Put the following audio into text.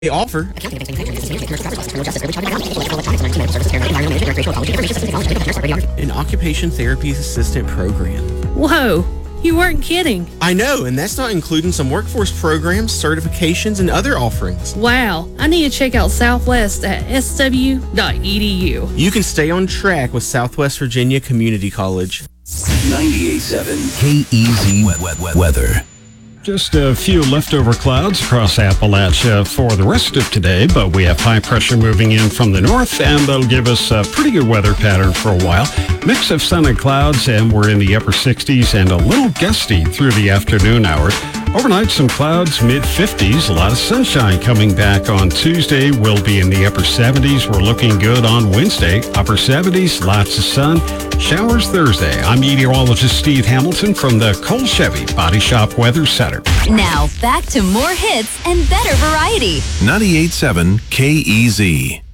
They offer an occupation therapy assistant program. Whoa, you weren't kidding. I know, and that's not including some workforce programs, certifications, and other offerings. Wow, I need to check out Southwest at sw.edu. You can stay on track with Southwest Virginia Community College. 98.7 KEZ weather. Just a few leftover clouds across Appalachia for the rest of today, but we have high pressure moving in from the north, and that'll give us a pretty good weather pattern for a while. Mix of sun and clouds, and we're in the upper 60s and a little gusty through the afternoon hours. Overnight, some clouds, mid-50s, a lot of sunshine coming back on Tuesday. We'll be in the upper 70s. We're looking good on Wednesday. Upper 70s, lots of sun. Showers Thursday. I'm meteorologist Steve Hamilton from the Cole Chevy Body Shop Weather Center. Now, back to more hits and better variety. 98.7 KEZ.